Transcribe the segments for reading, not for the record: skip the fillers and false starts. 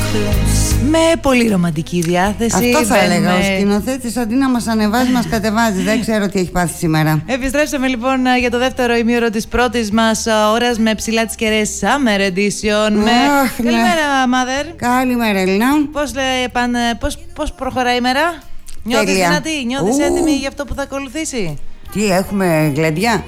Με πολύ ρομαντική διάθεση. Αυτό θα έλεγα. Ο σκηνοθέτης αντί να μας ανεβάζει, μας κατεβάζει. Δεν ξέρω τι έχει πάθει σήμερα. Επιστρέψαμε λοιπόν για το δεύτερο ημίωρο της πρώτης μας ώρας με ψηλά τις κεραίες Summer Edition. Καλημέρα, Mother. Καλημέρα, Έλληνα. Πώς προχωράει η μέρα? Νιώθεις δυνατή, νιώθεις έτοιμη για αυτό που θα ακολουθήσει? Τι, έχουμε γλεντιά?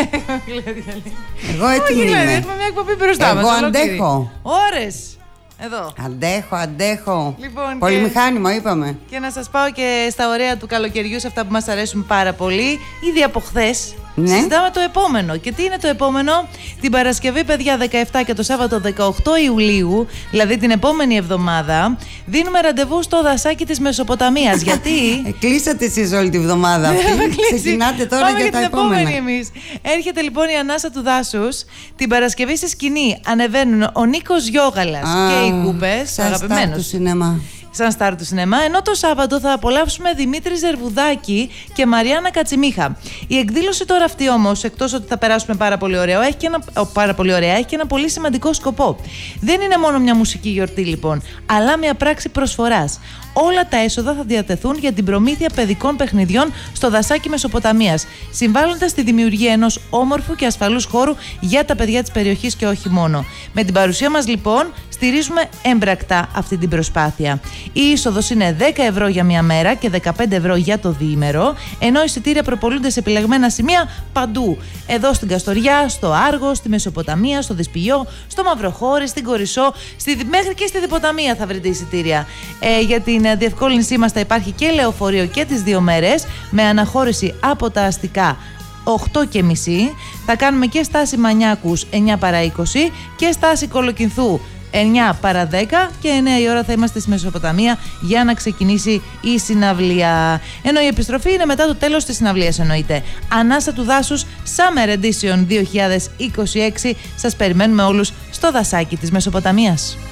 Εγώ έτοιμη είμαι. Έχουμε μια εκπομπή μπροστά μας. Εγώ αντέχω. Ώρες. Εδώ. Αντέχω. Λοιπόν, πολυμηχάνημα είπαμε. Και να σας πάω και στα ωραία του καλοκαιριού, σε αυτά που μας αρέσουν πάρα πολύ. Ήδη από χθες συζητάμε το επόμενο. Και τι είναι το επόμενο? Την Παρασκευή, παιδιά, 17 και το Σάββατο 18 Ιουλίου, δηλαδή την επόμενη εβδομάδα, δίνουμε ραντεβού στο δασάκι της Μεσοποταμίας. Γιατί? Κλείσατε εσείς όλη τη βδομάδα αυτή. Ξεκινάτε τώρα για τα επόμενα. Εμείς. Έρχεται λοιπόν η ανάσα του δάσους. Την Παρασκευή στη σκηνή ανεβαίνουν ο Νίκος Γιώγαλας και οι Κούπες, ο αγαπημένος. Σαν στάρ του σινεμά, ενώ το Σάββατο θα απολαύσουμε Δημήτρη Ζερβουδάκη και Μαριάννα Κατσιμίχα. Η εκδήλωση τώρα αυτή όμως, εκτός ότι θα περάσουμε πάρα πολύ ωραία, έχει και ένα πολύ σημαντικό σκοπό. Δεν είναι μόνο μια μουσική γιορτή λοιπόν, αλλά μια πράξη προσφοράς. Όλα τα έσοδα θα διατεθούν για την προμήθεια παιδικών παιχνιδιών στο δασάκι Μεσοποταμίας, συμβάλλοντας στη δημιουργία ενός όμορφου και ασφαλούς χώρου για τα παιδιά της περιοχής και όχι μόνο. Με την παρουσία μας λοιπόν στηρίζουμε έμπρακτα αυτή την προσπάθεια. Η είσοδος είναι 10 ευρώ για μια μέρα και 15 ευρώ για το διήμερο, ενώ εισιτήρια προπολούνται σε επιλεγμένα σημεία παντού. Εδώ στην Καστοριά, στο Άργο, στη Μεσοποταμία, στο Δυσπηλιό, στο Μαυροχώρι, στην Κορισσό, μέχρι και στη Διποταμία θα βρείτε εισιτήρια. Για την διευκόλυνσή μας θα υπάρχει και λεωφορείο και τις 2 μέρες, με αναχώρηση από τα αστικά 8.30. Θα κάνουμε και στάση Μανιάκους 9 παρά 20 και στάση Κολοκυνθού 9 παρά 10 και 9 η ώρα θα είμαστε στη Μεσοποταμία για να ξεκινήσει η συναυλία. Ενώ η επιστροφή είναι μετά το τέλος της συναυλίας, εννοείται. Ανάσα του δάσους Summer Edition 2026. Σας περιμένουμε όλους στο δασάκι της Μεσοποταμίας.